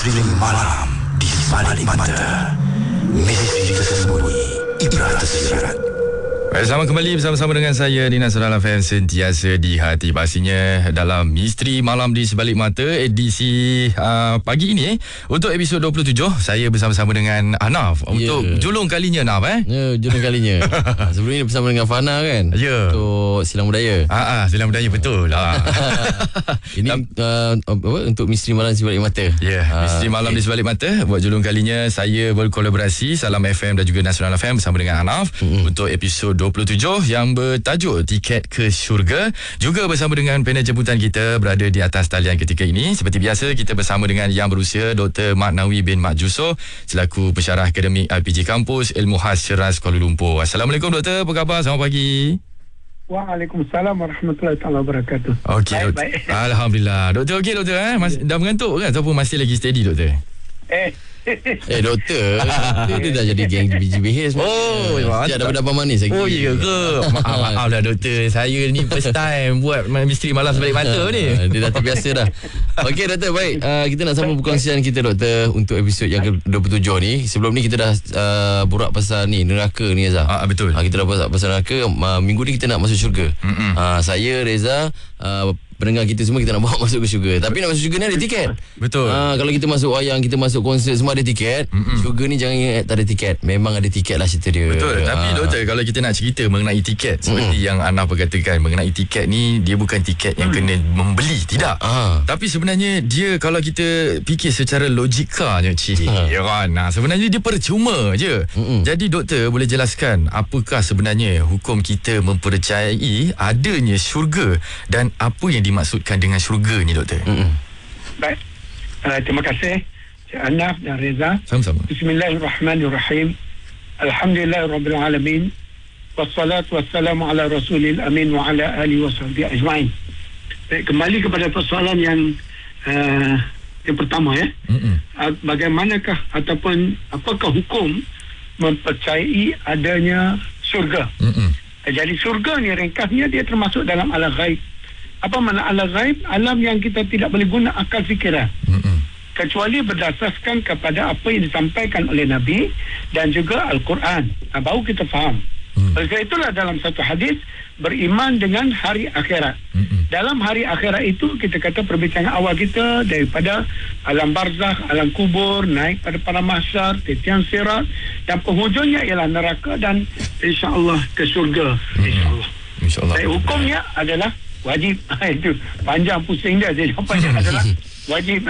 Misteri malam di balik mata. Misteri tersembunyi, ibrah tersirat. Bersama kembali bersama-sama dengan saya Dina Surala FM, sentiasa di hati. Pastinya dalam Misteri Malam di Sebalik Mata edisi pagi ini untuk episod 27 saya bersama-sama dengan Anaf untuk julung kalinya Anaf julung kalinya. Sebelum ini bersama dengan Fana kan. Untuk silang budaya. Silang budaya betul lah. Ini untuk Misteri Malam di Sebalik Mata. Misteri Malam di Sebalik Mata buat julung kalinya saya berkolaborasi Salam FM dan juga Nasional FM bersama dengan Anaf untuk episod 27 yang bertajuk Tiket ke Syurga. Juga bersama dengan panel jemputan kita berada di atas talian ketika ini. Seperti biasa kita bersama dengan Yang Berusia Dr. Mat Nawi bin Mat Jusoh selaku pensyarah akademik RPG Kampus Ilmu Khas Ceras Kuala Lumpur. Assalamualaikum Doktor, apa khabar? Selamat pagi. Waalaikumsalam warahmatullahi wabarakatuh. Okey, baik. Alhamdulillah. Doktor okey doktor dah mengantuk kan ataupun masih lagi steady doktor? Doktor dia dah jadi geng BGBH. Sejak dapat abang manis lagi. Ya ke? Maaf lah doktor, saya ni first time buat Misteri Malam Sebalik Mata ni. Dia dah terbiasa dah. Okey doktor, baik. Kita nak sambung perkongsian kita doktor untuk episod yang ke-27 ni. Sebelum ni kita dah borak pasal ni neraka ni Azhar. Betul. Kita dah borak pasal neraka. Minggu ni kita nak masuk syurga. Saya, Reza, pendengar kita semua kita nak bawa masuk ke syurga. Tapi nak masuk syurga ni ada tiket. Betul. Kalau kita masuk wayang, kita masuk konsert semua ada tiket. Syurga ni jangan ingat tak ada tiket. Memang ada tiket lah cerita dia. Betul. Tapi doktor, kalau kita nak cerita mengenai tiket seperti yang Anaf berkatakan, mengenai tiket ni dia bukan tiket yang kena membeli, tidak. Tapi sebenarnya dia kalau kita fikir secara logikanya ya kan. Sebenarnya dia percuma je. Jadi doktor boleh jelaskan apakah sebenarnya hukum kita mempercayai adanya syurga dan apa yang dimaksudkan dengan syurga ni doktor? Baik. Terima kasih Cik Anaf dan Reza. Sama-sama. Bismillahirrahmanirrahim. Alhamdulillahirabbil alamin. Wassalatu wassalamu ala rasulil amin wa ala alihi wasahbihi ajma'in. Baik, kembali kepada persoalan yang pertama ya. Bagaimanakah ataupun apakah hukum mempercayai adanya syurga? Jadi syurga ni ringkasnya dia termasuk dalam alam ghaib. Apa makna alam ghaib? Alam yang kita tidak boleh guna akal fikiran. Kecuali berdasarkan kepada apa yang disampaikan oleh Nabi dan juga Al-Quran. Baru kita faham. Oleh itulah dalam satu hadis beriman dengan hari akhirat. Dalam hari akhirat itu kita kata perbincangan awal kita daripada alam barzakh, alam kubur, naik pada padang mahsyar, titian sirat, dan penghujungnya ialah neraka dan insya-Allah ke syurga. Insya-Allah. Hukumnya adalah wajib. Itu panjang pusing dia jawapannya adalah wajib.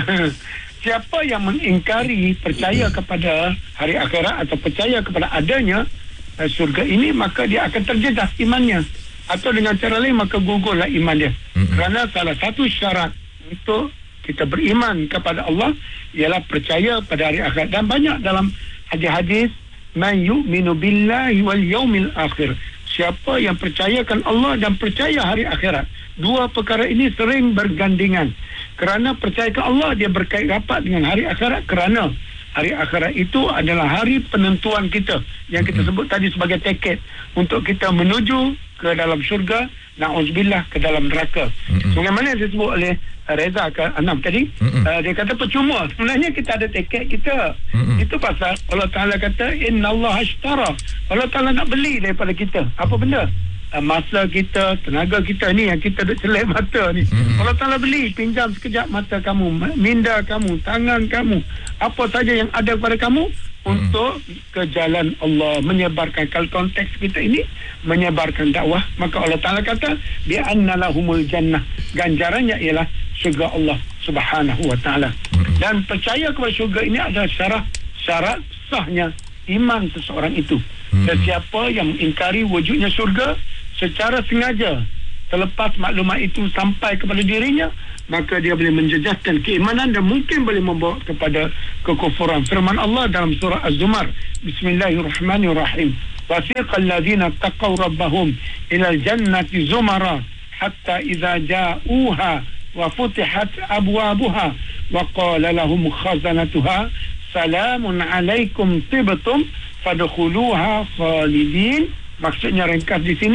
Siapa yang mengingkari percaya kepada hari akhirat atau percaya kepada adanya syurga ini, maka dia akan terjejas imannya, atau dengan cara lain maka gugurlah iman dia. Kerana salah satu syarat untuk kita beriman kepada Allah ialah percaya pada hari akhirat. Dan banyak dalam hadis-hadis, man yu'minu billahi wal yaumil akhir, siapa yang percayakan Allah dan percaya hari akhirat. Dua perkara ini sering bergandengan. Kerana percayakan Allah, dia berkait rapat dengan hari akhirat, kerana hari akhirat itu adalah hari penentuan kita yang kita sebut tadi sebagai tiket untuk kita menuju ke dalam syurga, na'udzubillah ke dalam neraka. Bagaimana yang disebut oleh Reza ke Anam tadi, dia kata percuma. Sebenarnya kita ada tiket kita. Itu pasal Allah Ta'ala kata innallaha ashtara. Allah Ta'ala nak beli daripada kita. Apa benda? Masa kita, tenaga kita ni yang kita duk celak mata ni. Allah Ta'ala beli, pinjam sekejap mata kamu, minda kamu, tangan kamu, apa saja yang ada pada kamu untuk ke jalan Allah, menyebarkan. Kalau konteks kita ini menyebarkan dakwah, maka Allah Ta'ala kata bi anna lahumul jannah, ganjarannya ialah syurga Allah Subhanahu wa Ta'ala. Dan percaya kepada syurga ini adalah syarat sahnya iman seseorang itu. Dan siapa yang mengingkari wujudnya syurga secara sengaja, terlepas maklumat itu sampai kepada dirinya, maka dia boleh menjejaskan keimanan dan mungkin boleh membawa kepada kekufuran. Firman Allah dalam surah Az-Zumar, Bismillahirrahmanirrahim. Wasiqal ladzina taqaw rabbahum ilal jannati zumara hatta idza ja'uha wa futihat abwabuha wa qala lahum khazanatuha salamun alaikum tibtum fadkhuluha khalidin. Maksudnya ringkas di sini,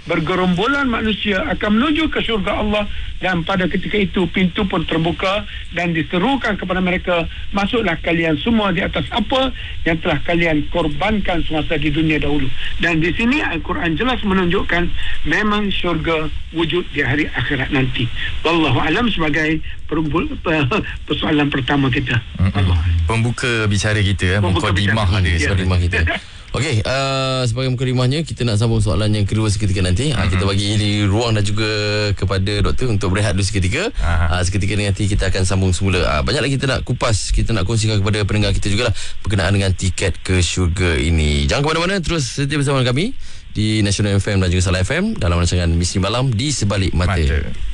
bergerombolan manusia akan menuju ke syurga Allah, dan pada ketika itu pintu pun terbuka dan diserukan kepada mereka, masuklah kalian semua di atas apa yang telah kalian korbankan semasa di dunia dahulu. Dan di sini Al-Quran jelas menunjukkan memang syurga wujud di hari akhirat nanti. Wallahu alam sebagai persoalan pertama kita. Pembuka bicara kita, mukadimah dia. Mukadimah kita. Okey, sebagai mukadimahnya kita nak sambung soalan yang kedua seketika nanti. Kita bagi ruang dan juga kepada doktor untuk berehat dulu seketika. Seketika nanti kita akan sambung semula. Banyak lagi kita nak kupas, kita nak kongsikan kepada pendengar kita jugalah berkenaan dengan tiket ke syurga ini. Jangan ke mana-mana, terus setia bersama kami di National FM dan juga Salah FM dalam rancangan Misteri Malam di Sebalik Mata.